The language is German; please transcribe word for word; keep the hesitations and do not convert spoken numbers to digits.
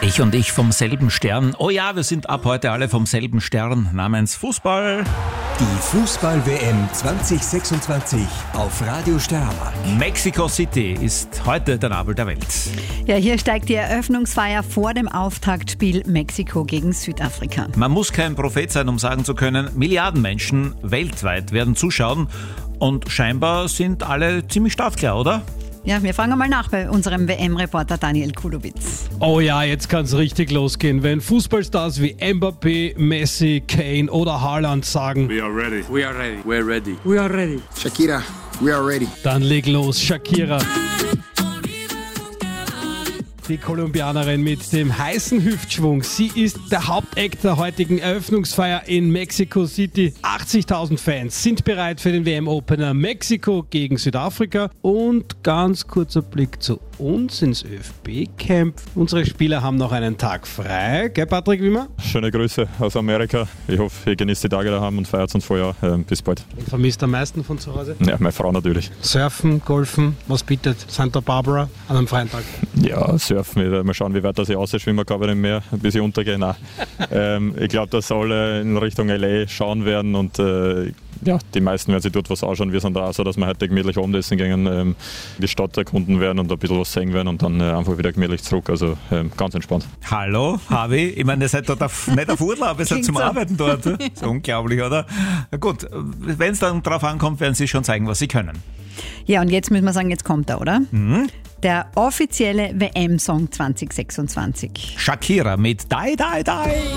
Ich und ich vom selben Stern. Oh ja, wir sind ab heute alle vom selben Stern namens Fußball. Die Fußball-W M zwanzig sechsundzwanzig auf Radio Steiermark. Mexico City ist heute der Nabel der Welt. Ja, hier steigt die Eröffnungsfeier vor dem Auftaktspiel Mexiko gegen Südafrika. Man muss kein Prophet sein, um sagen zu können, Milliarden Menschen weltweit werden zuschauen und scheinbar sind alle ziemlich startklar, oder? Ja, wir fragen mal nach bei unserem W M-Reporter Daniel Kulowitz. Oh ja, jetzt kann es richtig losgehen, wenn Fußballstars wie Mbappé, Messi, Kane oder Haaland sagen: We are ready. We are ready. We're ready. We are ready. Shakira, we are ready. Dann leg los, Shakira. Die Kolumbianerin mit dem heißen Hüftschwung. Sie ist der Hauptact der heutigen Eröffnungsfeier in Mexico City. achtzigtausend Fans sind bereit für den W M-Opener Mexiko gegen Südafrika. Und ganz kurzer Blick zu uns ins ÖFB-Camp. Unsere Spieler haben noch einen Tag frei. Gell, Patrick Wimmer? Schöne Grüße aus Amerika. Ich hoffe, ihr genießt die Tage daheim und feiert uns vorher. Ähm, bis bald. Wen vermisst am meisten von zu Hause? Ja, meine Frau natürlich. Surfen, Golfen, was bietet Santa Barbara an einem freien Tag? Ja, surfen. Mal schauen, wie weit das ich rausschwimmen kann bei dem Meer, bis ich untergehe. Nein. ähm, ich glaube, dass alle in Richtung L A schauen werden und äh, ja, die meisten werden sich dort was anschauen. Wir sind da auch so, dass wir heute gemütlich Abendessen gehen, ähm, die Stadt erkunden werden und ein bisschen was sehen werden und dann äh, einfach wieder gemütlich zurück. Also ähm, ganz entspannt. Hallo, Harvey. Ich meine, ihr seid dort auf, nicht auf Urlaub, ihr seid zum so. Arbeiten dort. Das ist unglaublich, oder? Na gut, wenn es dann drauf ankommt, werden sie schon zeigen, was sie können. Ja, und jetzt müssen wir sagen, jetzt kommt er, oder? Mhm. Der offizielle W M-Song zwanzig sechsundzwanzig. Shakira mit Die, Die, Die.